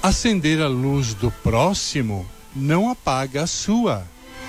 Acender a luz do próximo não apaga a sua.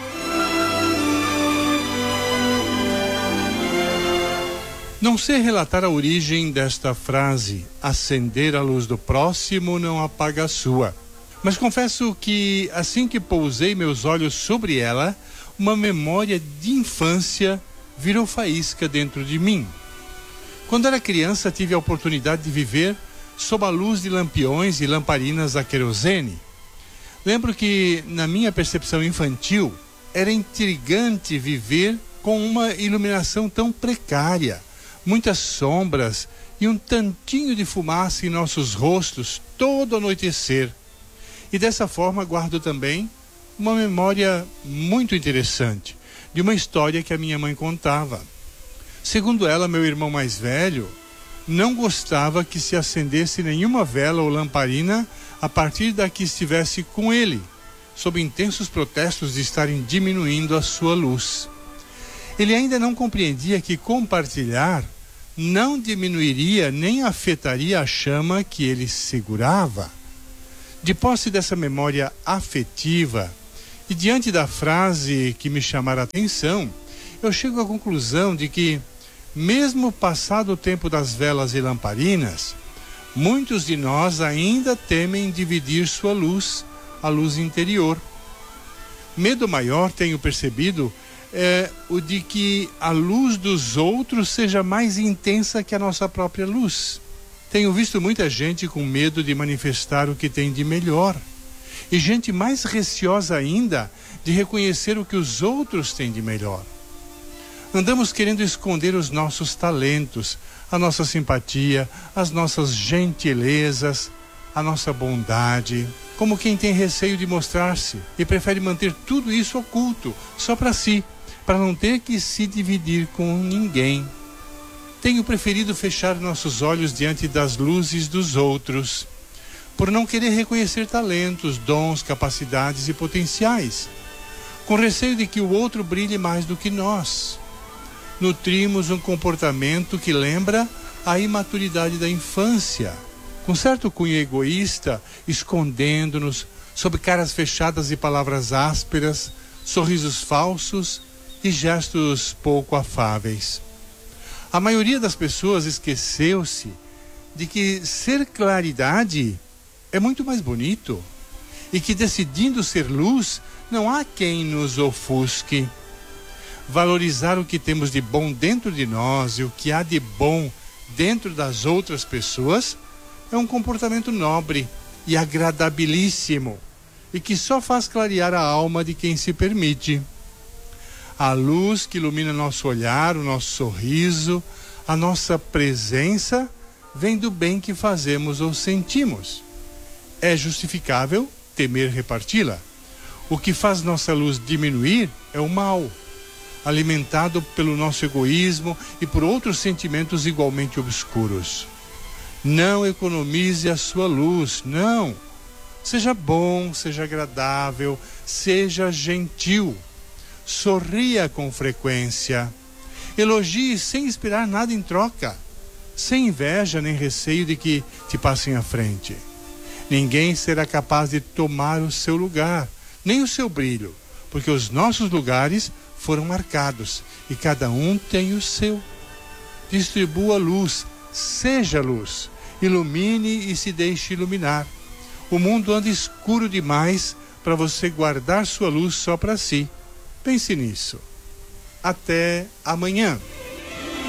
Não sei relatar a origem desta frase, acender a luz do próximo não apaga a sua. Mas confesso que assim que pousei meus olhos sobre ela, uma memória de infância virou faísca dentro de mim. Quando era criança, tive a oportunidade de viver sob a luz de lampiões e lamparinas a querosene. Lembro que, na minha percepção infantil, era intrigante viver com uma iluminação tão precária, muitas sombras e um tantinho de fumaça em nossos rostos todo anoitecer. E dessa forma guardo também uma memória muito interessante de uma história que a minha mãe contava. Segundo ela, meu irmão mais velho não gostava que se acendesse nenhuma vela ou lamparina a partir da que estivesse com ele, sob intensos protestos de estarem diminuindo a sua luz. Ele ainda não compreendia que compartilhar não diminuiria nem afetaria a chama que ele segurava. De posse dessa memória afetiva e diante da frase que me chamara a atenção, eu chego à conclusão de que, mesmo passado o tempo das velas e lamparinas, muitos de nós ainda temem dividir sua luz, a luz interior. Medo maior, tenho percebido, é o de que a luz dos outros seja mais intensa que a nossa própria luz. Tenho visto muita gente com medo de manifestar o que tem de melhor, e gente mais receosa ainda de reconhecer o que os outros têm de melhor. Andamos querendo esconder os nossos talentos, a nossa simpatia, as nossas gentilezas, a nossa bondade, como quem tem receio de mostrar-se e prefere manter tudo isso oculto, só para si, para não ter que se dividir com ninguém. Tenho preferido fechar nossos olhos diante das luzes dos outros, por não querer reconhecer talentos, dons, capacidades e potenciais, com receio de que o outro brilhe mais do que nós. Nutrimos um comportamento que lembra a imaturidade da infância, com certo cunho egoísta, escondendo-nos sob caras fechadas e palavras ásperas, sorrisos falsos e gestos pouco afáveis. A maioria das pessoas esqueceu-se de que ser claridade é muito mais bonito e que, decidindo ser luz, não há quem nos ofusque. Valorizar o que temos de bom dentro de nós e o que há de bom dentro das outras pessoas é um comportamento nobre e agradabilíssimo e que só faz clarear a alma de quem se permite. A luz que ilumina nosso olhar, o nosso sorriso, a nossa presença, vem do bem que fazemos ou sentimos. É justificável temer reparti-la. O que faz nossa luz diminuir é o mal, alimentado pelo nosso egoísmo e por outros sentimentos igualmente obscuros. Não economize a sua luz, não. Seja bom, seja agradável, seja gentil. Sorria com frequência. Elogie sem esperar nada em troca, sem inveja nem receio de que te passem à frente. Ninguém será capaz de tomar o seu lugar, nem o seu brilho, porque os nossos lugares foram marcados e cada um tem o seu. Distribua luz, seja luz, ilumine e se deixe iluminar. O mundo anda escuro demais para você guardar sua luz só para si. Pense nisso. Até amanhã.